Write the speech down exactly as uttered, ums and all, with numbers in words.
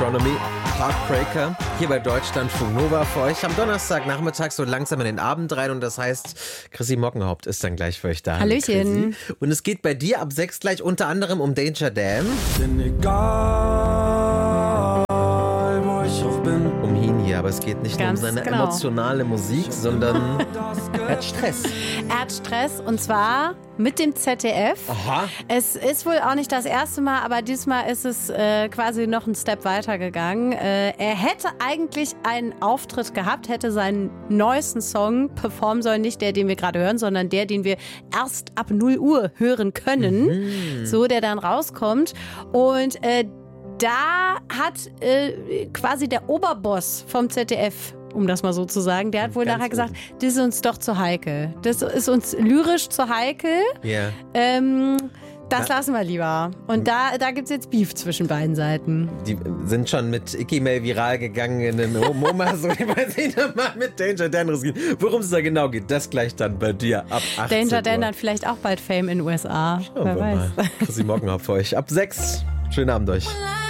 Astronomy, Heartbreaker, hier bei Deutschlandfunk Nova für euch am Donnerstagnachmittag so langsam in den Abend rein und das heißt, Chrissy Mockenhaupt ist dann gleich für euch da. Hallöchen. Chrissy. Und es geht bei dir ab sechs gleich unter anderem um Danger Dan. Denn egal, wo ich auch bin. Um ihn hier, aber es geht nicht Ganz nur um seine genau. emotionale Musik, sondern er hat Stress. Er hat Stress und zwar mit dem Z D F. Aha. Es ist wohl auch nicht das erste Mal, aber diesmal ist es äh, quasi noch einen Step weiter gegangen. Äh, er hätte eigentlich einen Auftritt gehabt, hätte seinen neuesten Song performen sollen. Nicht der, den wir gerade hören, sondern der, den wir erst ab null Uhr hören können. Mhm. So, der dann rauskommt. Und äh, da hat äh, quasi der Oberboss vom Z D F, um das mal so zu sagen, der hat wohl Ganz nachher gesagt, oben. das ist uns doch zu heikel. Das ist uns lyrisch zu heikel. Ja. Ähm, das Ja. lassen wir lieber. Und da, da gibt es jetzt Beef zwischen beiden Seiten. Die sind schon mit Icky-Mail viral gegangen in den MoMA, so ich weiß nicht nochmal mit Danger Dan riskieren. Worum es da genau geht, das gleich dann bei dir ab achtzehn Danger Dan Uhr. hat vielleicht auch bald Fame in den U S A. Schauen Wer wir weiß. mal. Chrissy Mockenhaupt für euch ab sechs. Schönen Abend euch.